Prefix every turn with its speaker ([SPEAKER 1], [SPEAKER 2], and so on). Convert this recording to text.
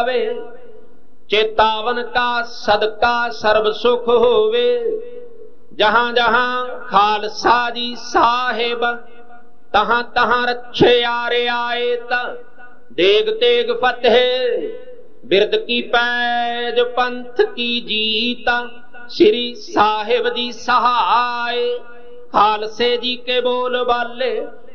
[SPEAKER 1] चेतावन का सदका सर्व सुख होवे। जहां जहां खालसा जी साहेब तहां तहां रक्षे आरे आए। देग तेग फतेह बिरद की पैज पंथ की जीता। श्री साहिब जी सहाय खालसे जी के बोल बाले।